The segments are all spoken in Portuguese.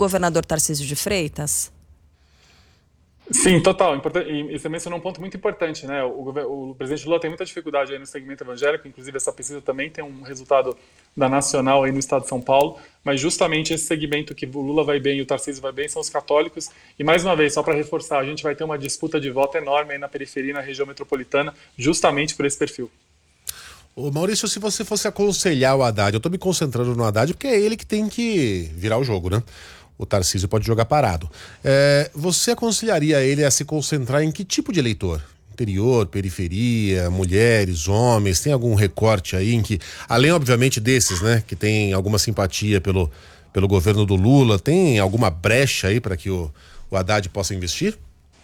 governador Tarcísio de Freitas? Sim, total. E você mencionou um ponto muito importante, né? O presidente Lula tem muita dificuldade aí no segmento evangélico, inclusive essa pesquisa também tem um resultado da Nacional aí no estado de São Paulo, mas justamente esse segmento que o Lula vai bem e o Tarcísio vai bem são os católicos. E mais uma vez, só para reforçar, a gente vai ter uma disputa de voto enorme aí na periferia e na região metropolitana, justamente por esse perfil. Ô Maurício, se você fosse aconselhar o Haddad, eu tô me concentrando no Haddad porque é ele que tem que virar o jogo, né? O Tarcísio pode jogar parado. Você aconselharia ele a se concentrar em que tipo de eleitor? Interior, periferia, mulheres, homens? Tem algum recorte aí em que, além obviamente desses, né, que tem alguma simpatia pelo governo do Lula, tem alguma brecha aí para que o Haddad possa investir?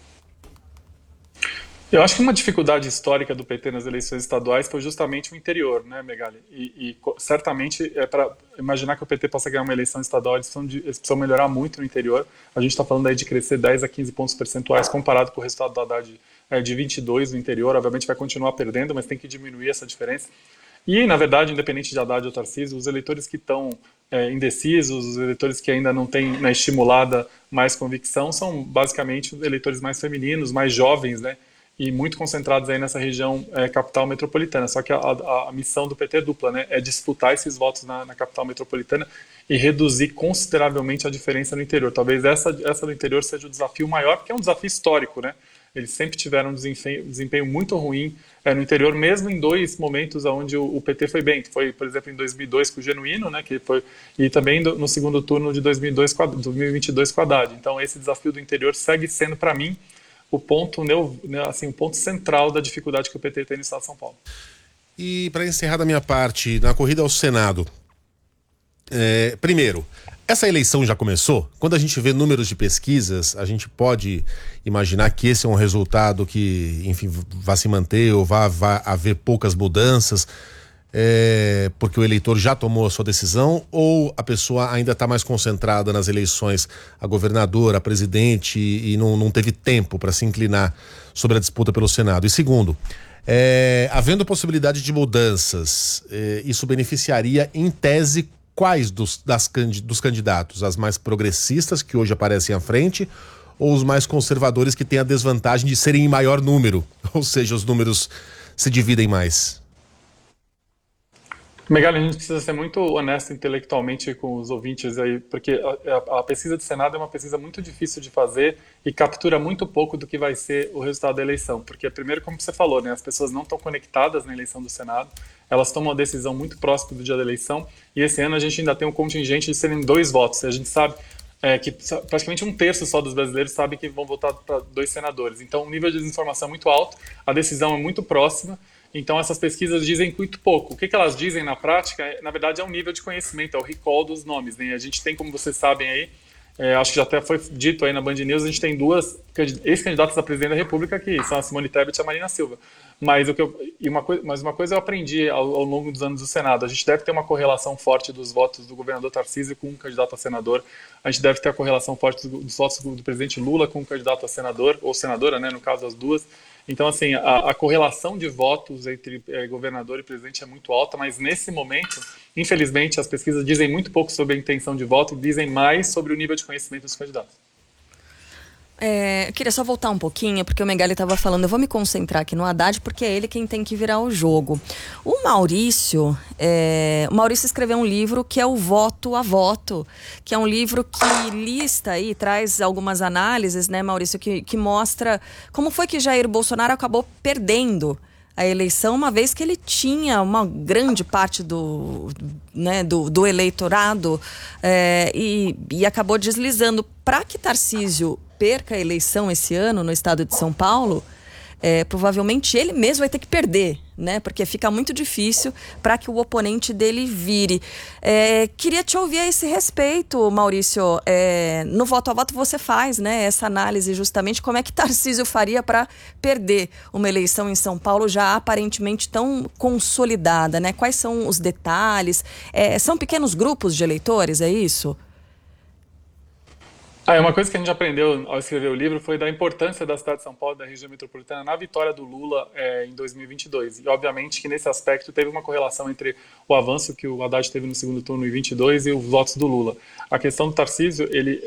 Eu acho que uma dificuldade histórica do PT nas eleições estaduais foi justamente o interior, né, Megali? Certamente é para imaginar que o PT possa ganhar uma eleição estadual, eles precisam melhorar muito no interior. A gente está falando aí de crescer 10 a 15 pontos percentuais comparado com o resultado do Haddad de 22 no interior. Obviamente vai continuar perdendo, mas tem que diminuir essa diferença. E, na verdade, independente de Haddad ou Tarcísio, os eleitores que estão indecisos, os eleitores que ainda não têm estimulada mais convicção, são basicamente os eleitores mais femininos, mais jovens, né? E muito concentrados aí nessa região capital metropolitana. Só que a missão do PT é dupla, né? É disputar esses votos na capital metropolitana e reduzir consideravelmente a diferença no interior. Talvez essa do interior seja o desafio maior, porque é um desafio histórico, né? Eles sempre tiveram um desempenho muito ruim no interior, mesmo em dois momentos onde o PT foi bem, que foi, por exemplo, em 2002 com o Genuíno, né, e também no segundo turno de 2022 com a Haddad. Então, esse desafio do interior segue sendo, para mim, o ponto central da dificuldade que o PT tem no estado de São Paulo. E para encerrar da minha parte, na corrida ao Senado, primeiro, essa eleição já começou? Quando a gente vê números de pesquisas, a gente pode imaginar que esse é um resultado que, enfim, vai se manter ou vai haver poucas mudanças, porque o eleitor já tomou a sua decisão, ou a pessoa ainda está mais concentrada nas eleições a governador, a presidente, e não teve tempo para se inclinar sobre a disputa pelo Senado? E segundo, havendo possibilidade de mudanças, isso beneficiaria, em tese, quais dos candidatos? As mais progressistas, que hoje aparecem à frente, ou os mais conservadores, que têm a desvantagem de serem em maior número? Ou seja, os números se dividem mais. Megali, a gente precisa ser muito honesto intelectualmente com os ouvintes aí, porque a pesquisa do Senado é uma pesquisa muito difícil de fazer e captura muito pouco do que vai ser o resultado da eleição. Porque, primeiro, como você falou, né, as pessoas não estão conectadas na eleição do Senado, elas tomam uma decisão muito próxima do dia da eleição, e esse ano a gente ainda tem um contingente de serem 2 votos. A gente sabe que praticamente 1/3 só dos brasileiros sabe que vão votar para 2 senadores. Então, o nível de desinformação é muito alto, a decisão é muito próxima. Então, essas pesquisas dizem muito pouco. O que elas dizem na prática, na verdade, é um nível de conhecimento, é o recall dos nomes, né? A gente tem, como vocês sabem aí, acho que já até foi dito aí na Band News, a gente tem 2 ex-candidatas a presidente da República, que são a Simone Tebet e a Marina Silva. Mas uma coisa eu aprendi ao longo dos anos do Senado: a gente deve ter uma correlação forte dos votos do governador Tarcísio com um candidato a senador, a gente deve ter a correlação forte dos votos do presidente Lula com um candidato a senador, ou senadora, né, no caso as duas. Então, assim, a correlação de votos entre governador e presidente é muito alta, mas nesse momento, infelizmente, as pesquisas dizem muito pouco sobre a intenção de voto e dizem mais sobre o nível de conhecimento dos candidatos. Eu queria só voltar um pouquinho, porque o Megali estava falando, eu vou me concentrar aqui no Haddad, porque é ele quem tem que virar o jogo. O Maurício escreveu um livro que é o Voto a Voto, que é um livro que lista e traz algumas análises, né, Maurício, que mostra como foi que Jair Bolsonaro acabou perdendo a eleição, uma vez que ele tinha uma grande parte do eleitorado e acabou deslizando. Para que Tarcísio perca a eleição esse ano no estado de São Paulo, provavelmente ele mesmo vai ter que perder, né? Porque fica muito difícil para que o oponente dele vire. Queria te ouvir a esse respeito, Maurício. No Voto a Voto você faz, né, essa análise justamente como é que Tarcísio faria para perder uma eleição em São Paulo já aparentemente tão consolidada, né? Quais são os detalhes? São pequenos grupos de eleitores, é isso? Uma coisa que a gente aprendeu ao escrever o livro foi da importância da cidade de São Paulo, da região metropolitana, na vitória do Lula em 2022. E, obviamente, que nesse aspecto teve uma correlação entre o avanço que o Haddad teve no segundo turno em 22 e os votos do Lula. A questão do Tarcísio, ele